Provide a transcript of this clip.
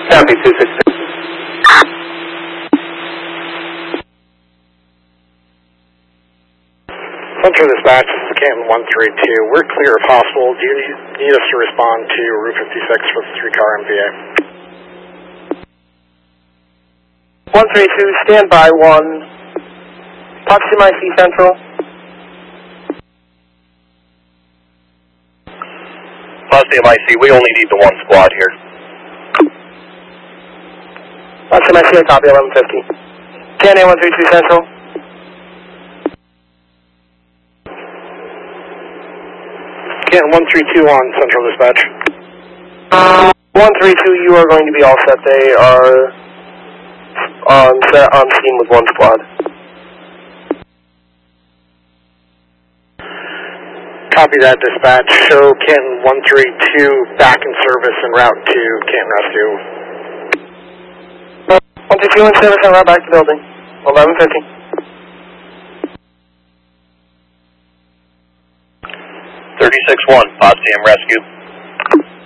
Copy, 266. Central Dispatch, this is Canton 132. We're clear if possible. Do you need us to respond to Route 56 for the 3-car MVA? 132, stand by 1. Proxima IC Central. Positive IC, we only need the 1 squad here. Proxima IC, copy 1150. Canton 132 Central. Canton 132 on Central Dispatch. 132, you are going to be all set. They are on scene with 1 squad. Copy that, Dispatch. Show Canton 132 back in service en route to Canton Rescue. 132 in service en route back to building. 1150. 36-1, Potsdam Rescue.